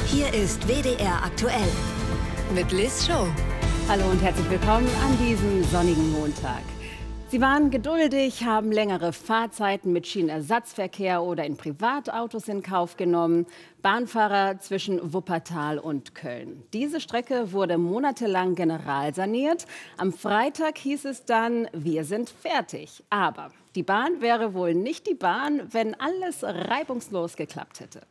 Hier ist WDR aktuell mit Liz Show. Hallo und herzlich willkommen an diesem sonnigen Montag. Sie waren geduldig, haben längere Fahrzeiten mit Schienenersatzverkehr oder in Privatautos in Kauf genommen. Bahnfahrer zwischen Wuppertal und Köln. Diese Strecke wurde monatelang generalsaniert. Am Freitag hieß es dann, wir sind fertig. Aber die Bahn wäre wohl nicht die Bahn, wenn alles reibungslos geklappt hätte.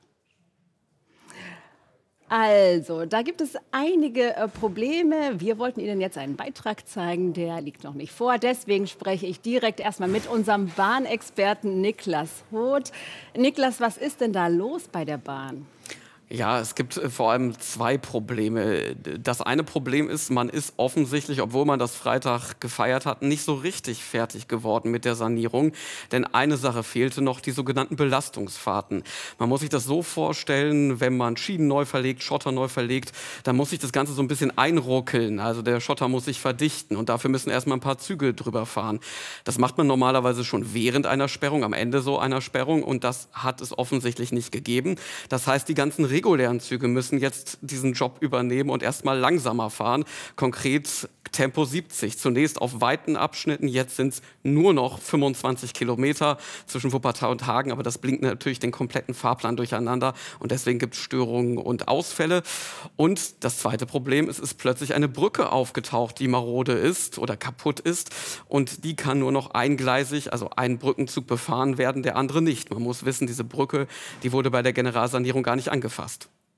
Also, da gibt es einige Probleme. Wir wollten Ihnen jetzt einen Beitrag zeigen, der liegt noch nicht vor. Deswegen spreche ich direkt erstmal mit unserem Bahnexperten Niklas Hoth. Niklas, was ist denn da los bei der Bahn? Ja, es gibt vor allem zwei Probleme. Das eine Problem ist, man ist offensichtlich, obwohl man das Freitag gefeiert hat, nicht so richtig fertig geworden mit der Sanierung. Denn eine Sache fehlte noch, die sogenannten Belastungsfahrten. Man muss sich das so vorstellen, wenn man Schienen neu verlegt, Schotter neu verlegt, dann muss sich das Ganze so ein bisschen einruckeln. Also der Schotter muss sich verdichten und dafür müssen erstmal ein paar Züge drüber fahren. Das macht man normalerweise schon während einer Sperrung, am Ende so einer Sperrung, und das hat es offensichtlich nicht gegeben. Das heißt, die ganzen regulären Züge müssen jetzt diesen Job übernehmen und erstmal langsamer fahren. Konkret Tempo 70. Zunächst auf weiten Abschnitten, jetzt sind es nur noch 25 Kilometer zwischen Wuppertal und Hagen. Aber das bringt natürlich den kompletten Fahrplan durcheinander und deswegen gibt es Störungen und Ausfälle. Und das zweite Problem, es ist plötzlich eine Brücke aufgetaucht, die marode ist oder kaputt ist. Und die kann nur noch eingleisig, also ein Brückenzug befahren werden, der andere nicht. Man muss wissen, diese Brücke, die wurde bei der Generalsanierung gar nicht angefasst.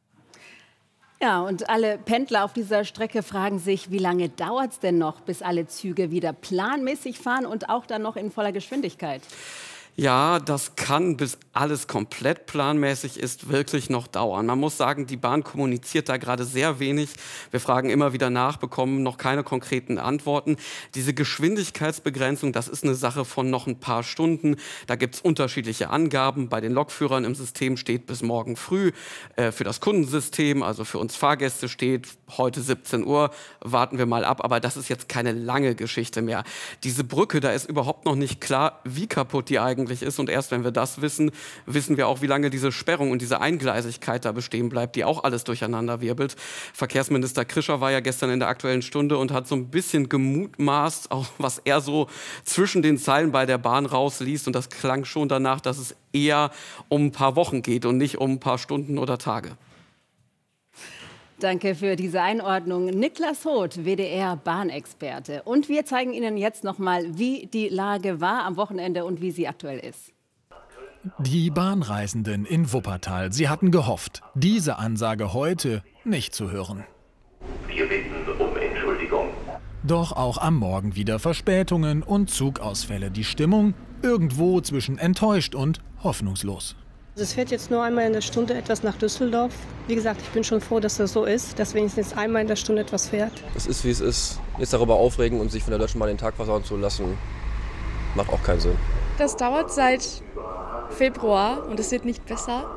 Ja, und alle Pendler auf dieser Strecke fragen sich, wie lange dauert es denn noch, bis alle Züge wieder planmäßig fahren und auch dann noch in voller Geschwindigkeit? Ja, das kann, bis alles komplett planmäßig ist, wirklich noch dauern. Man muss sagen, die Bahn kommuniziert da gerade sehr wenig. Wir fragen immer wieder nach, bekommen noch keine konkreten Antworten. Diese Geschwindigkeitsbegrenzung, das ist eine Sache von noch ein paar Stunden. Da gibt es unterschiedliche Angaben. Bei den Lokführern im System steht bis morgen früh. Für das Kundensystem, also für uns Fahrgäste, steht heute 17 Uhr. Warten wir mal ab. Aber das ist jetzt keine lange Geschichte mehr. Diese Brücke, da ist überhaupt noch nicht klar, wie kaputt die eigentlich ist. Und erst wenn wir das wissen, wissen wir auch, wie lange diese Sperrung und diese Eingleisigkeit da bestehen bleibt, die auch alles durcheinander wirbelt. Verkehrsminister Krischer war ja gestern in der Aktuellen Stunde und hat so ein bisschen gemutmaßt, auch was er so zwischen den Zeilen bei der Bahn rausliest. Und das klang schon danach, dass es eher um ein paar Wochen geht und nicht um ein paar Stunden oder Tage. Danke für diese Einordnung. Niklas Hoth, WDR-Bahnexperte. Und wir zeigen Ihnen jetzt noch mal, wie die Lage war am Wochenende und wie sie aktuell ist. Die Bahnreisenden in Wuppertal, sie hatten gehofft, diese Ansage heute nicht zu hören. Wir bitten um Entschuldigung. Doch auch am Morgen wieder Verspätungen und Zugausfälle. Die Stimmung irgendwo zwischen enttäuscht und hoffnungslos. Es fährt jetzt nur einmal in der Stunde etwas nach Düsseldorf. Wie gesagt, ich bin schon froh, dass das so ist, dass wenigstens einmal in der Stunde etwas fährt. Es ist, wie es ist. Jetzt darüber aufregen und sich von der Deutschen Bahn den Tag versauen zu lassen, macht auch keinen Sinn. Das dauert seit Februar und es wird nicht besser.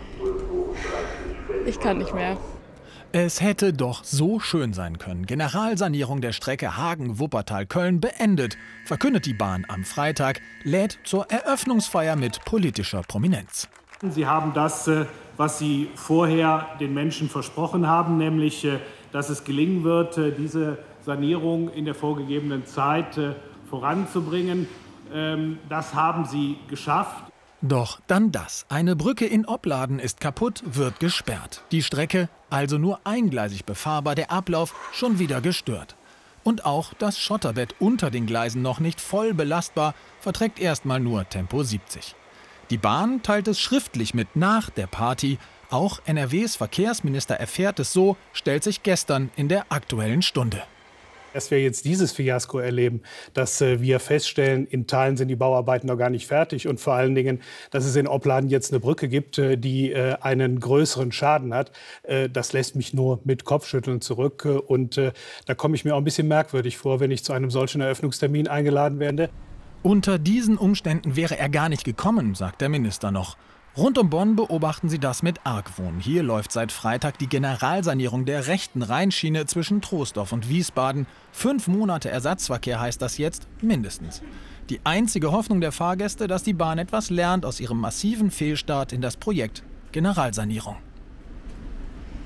Ich kann nicht mehr. Es hätte doch so schön sein können. Generalsanierung der Strecke Hagen-Wuppertal-Köln beendet, verkündet die Bahn am Freitag, lädt zur Eröffnungsfeier mit politischer Prominenz. Sie haben das, was Sie vorher den Menschen versprochen haben, nämlich, dass es gelingen wird, diese Sanierung in der vorgegebenen Zeit voranzubringen. Das haben Sie geschafft. Doch dann das. Eine Brücke in Opladen ist kaputt, wird gesperrt. Die Strecke also nur eingleisig befahrbar, der Ablauf schon wieder gestört. Und auch das Schotterbett unter den Gleisen noch nicht voll belastbar, verträgt erstmal nur Tempo 70. Die Bahn teilt es schriftlich mit nach der Party. Auch NRWs Verkehrsminister erfährt es so, stellt sich gestern in der Aktuellen Stunde. Dass wir jetzt dieses Fiasko erleben, dass wir feststellen, in Teilen sind die Bauarbeiten noch gar nicht fertig und vor allen Dingen, dass es in Opladen jetzt eine Brücke gibt, die einen größeren Schaden hat, das lässt mich nur mit Kopfschütteln zurück. Und da komme ich mir auch ein bisschen merkwürdig vor, wenn ich zu einem solchen Eröffnungstermin eingeladen werde. Unter diesen Umständen wäre er gar nicht gekommen, sagt der Minister noch. Rund um Bonn beobachten sie das mit Argwohn. Hier läuft seit Freitag die Generalsanierung der rechten Rheinschiene zwischen Troisdorf und Wiesbaden. 5 Monate Ersatzverkehr heißt das jetzt mindestens. Die einzige Hoffnung der Fahrgäste, dass die Bahn etwas lernt aus ihrem massiven Fehlstart in das Projekt Generalsanierung.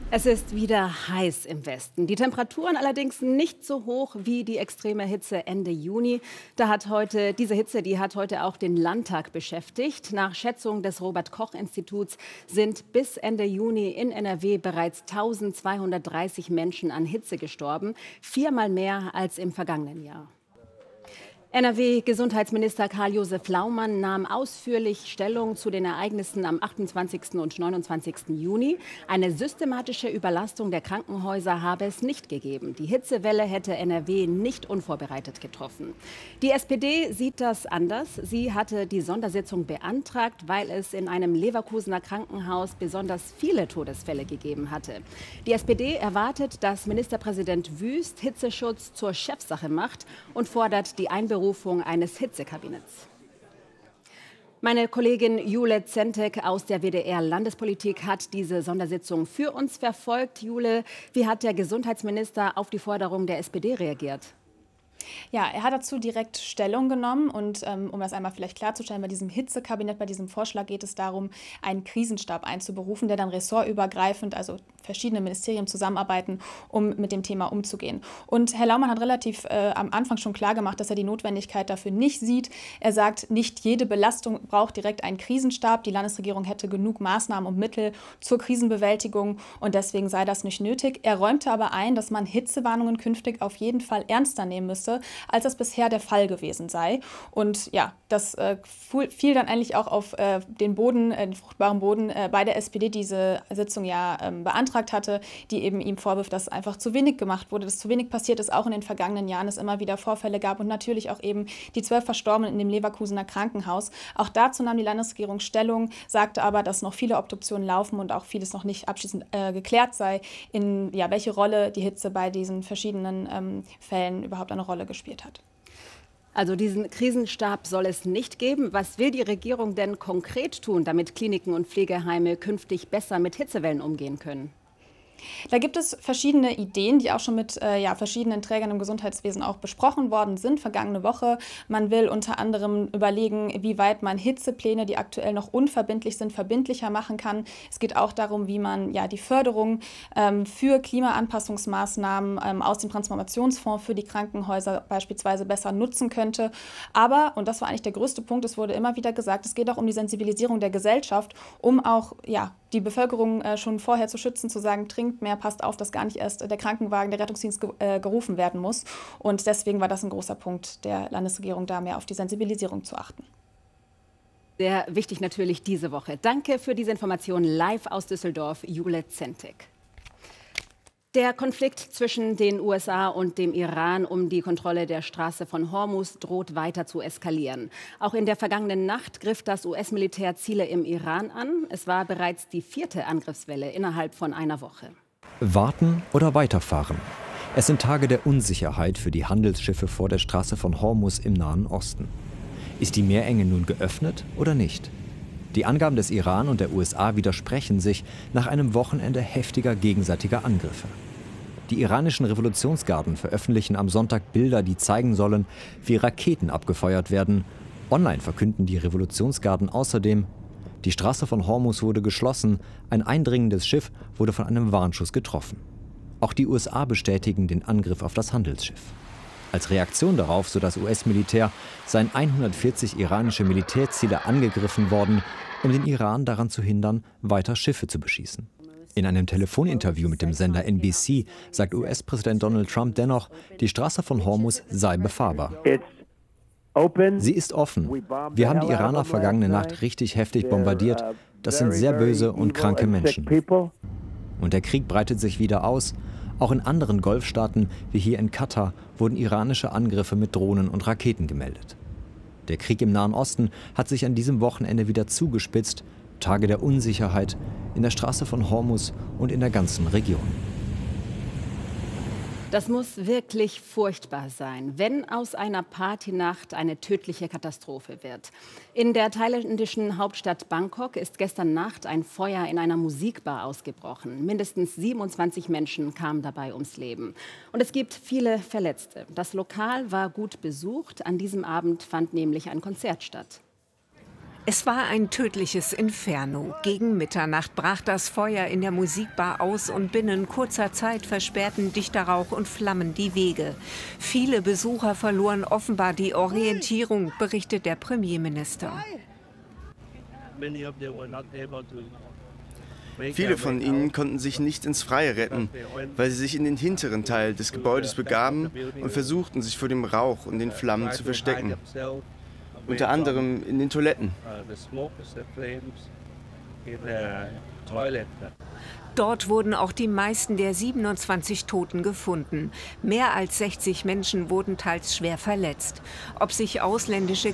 Es ist wieder heiß im Westen. Die Temperaturen allerdings nicht so hoch wie die extreme Hitze Ende Juni. Diese Hitze hat heute auch den Landtag beschäftigt. Nach Schätzung des Robert-Koch-Instituts sind bis Ende Juni in NRW bereits 1230 Menschen an Hitze gestorben. 4-mal mehr als im vergangenen Jahr. NRW-Gesundheitsminister Karl-Josef Laumann nahm ausführlich Stellung zu den Ereignissen am 28. und 29. Juni. Eine systematische Überlastung der Krankenhäuser habe es nicht gegeben. Die Hitzewelle hätte NRW nicht unvorbereitet getroffen. Die SPD sieht das anders. Sie hatte die Sondersitzung beantragt, weil es in einem Leverkusener Krankenhaus besonders viele Todesfälle gegeben hatte. Die SPD erwartet, dass Ministerpräsident Wüst Hitzeschutz zur Chefsache macht und fordert die Einberufung eines Hitzekabinetts. Meine Kollegin Jule Zentek aus der WDR-Landespolitik hat diese Sondersitzung für uns verfolgt. Jule, wie hat der Gesundheitsminister auf die Forderung der SPD reagiert? Ja, er hat dazu direkt Stellung genommen und um das einmal vielleicht klarzustellen, bei diesem Hitzekabinett, bei diesem Vorschlag geht es darum, einen Krisenstab einzuberufen, der dann ressortübergreifend, also verschiedene Ministerien zusammenarbeiten, um mit dem Thema umzugehen. Und Herr Laumann hat relativ am Anfang schon klar gemacht, dass er die Notwendigkeit dafür nicht sieht. Er sagt, nicht jede Belastung braucht direkt einen Krisenstab. Die Landesregierung hätte genug Maßnahmen und Mittel zur Krisenbewältigung und deswegen sei das nicht nötig. Er räumte aber ein, dass man Hitzewarnungen künftig auf jeden Fall ernster nehmen müsste, als das bisher der Fall gewesen sei. Und ja, das fiel dann eigentlich auch auf den Boden, den fruchtbaren Boden bei der SPD, diese Sitzung ja beantragt hatte, die eben ihm vorwirft, dass einfach zu wenig gemacht wurde, dass zu wenig passiert ist, auch in den vergangenen Jahren es immer wieder Vorfälle gab und natürlich auch eben die 12 Verstorbenen in dem Leverkusener Krankenhaus. Auch dazu nahm die Landesregierung Stellung, sagte aber, dass noch viele Obduktionen laufen und auch vieles noch nicht abschließend geklärt sei, in welche Rolle die Hitze bei diesen verschiedenen Fällen überhaupt eine Rolle gespielt hat. Also diesen Krisenstab soll es nicht geben. Was will die Regierung denn konkret tun, damit Kliniken und Pflegeheime künftig besser mit Hitzewellen umgehen können? Da gibt es verschiedene Ideen, die auch schon mit verschiedenen Trägern im Gesundheitswesen auch besprochen worden sind, vergangene Woche. Man will unter anderem überlegen, wie weit man Hitzepläne, die aktuell noch unverbindlich sind, verbindlicher machen kann. Es geht auch darum, wie man die Förderung für Klimaanpassungsmaßnahmen aus dem Transformationsfonds für die Krankenhäuser beispielsweise besser nutzen könnte. Aber, und das war eigentlich der größte Punkt, es wurde immer wieder gesagt, es geht auch um die Sensibilisierung der Gesellschaft, um auch die Bevölkerung schon vorher zu schützen, zu sagen, trinkt mehr, passt auf, dass gar nicht erst der Krankenwagen, der Rettungsdienst gerufen werden muss. Und deswegen war das ein großer Punkt der Landesregierung, da mehr auf die Sensibilisierung zu achten. Sehr wichtig natürlich diese Woche. Danke für diese Information live aus Düsseldorf, Jule Zentek. Der Konflikt zwischen den USA und dem Iran um die Kontrolle der Straße von Hormuz droht weiter zu eskalieren. Auch in der vergangenen Nacht griff das US-Militär Ziele im Iran an. Es war bereits die 4. Angriffswelle innerhalb von einer Woche. Warten oder weiterfahren? Es sind Tage der Unsicherheit für die Handelsschiffe vor der Straße von Hormuz im Nahen Osten. Ist die Meerenge nun geöffnet oder nicht? Die Angaben des Iran und der USA widersprechen sich nach einem Wochenende heftiger gegenseitiger Angriffe. Die iranischen Revolutionsgarden veröffentlichen am Sonntag Bilder, die zeigen sollen, wie Raketen abgefeuert werden. Online verkünden die Revolutionsgarden außerdem, die Straße von Hormuz wurde geschlossen, ein eindringendes Schiff wurde von einem Warnschuss getroffen. Auch die USA bestätigen den Angriff auf das Handelsschiff. Als Reaktion darauf, so das US-Militär, seien 140 iranische Militärziele angegriffen worden, um den Iran daran zu hindern, weiter Schiffe zu beschießen. In einem Telefoninterview mit dem Sender NBC sagt US-Präsident Donald Trump dennoch, die Straße von Hormuz sei befahrbar. Sie ist offen. Wir haben die Iraner vergangene Nacht richtig heftig bombardiert. Das sind sehr böse und kranke Menschen. Und der Krieg breitet sich wieder aus. Auch in anderen Golfstaaten, wie hier in Katar, wurden iranische Angriffe mit Drohnen und Raketen gemeldet. Der Krieg im Nahen Osten hat sich an diesem Wochenende wieder zugespitzt. Tage der Unsicherheit in der Straße von Hormuz und in der ganzen Region. Das muss wirklich furchtbar sein, wenn aus einer Partynacht eine tödliche Katastrophe wird. In der thailändischen Hauptstadt Bangkok ist gestern Nacht ein Feuer in einer Musikbar ausgebrochen. Mindestens 27 Menschen kamen dabei ums Leben. Und es gibt viele Verletzte. Das Lokal war gut besucht. An diesem Abend fand nämlich ein Konzert statt. Es war ein tödliches Inferno. Gegen Mitternacht brach das Feuer in der Musikbar aus und binnen kurzer Zeit versperrten dichter Rauch und Flammen die Wege. Viele Besucher verloren offenbar die Orientierung, berichtet der Premierminister. Viele von ihnen konnten sich nicht ins Freie retten, weil sie sich in den hinteren Teil des Gebäudes begaben und versuchten, sich vor dem Rauch und den Flammen zu verstecken. Unter anderem in den Toiletten. Dort wurden auch die meisten der 27 Toten gefunden. Mehr als 60 Menschen wurden teils schwer verletzt. Ob sich ausländische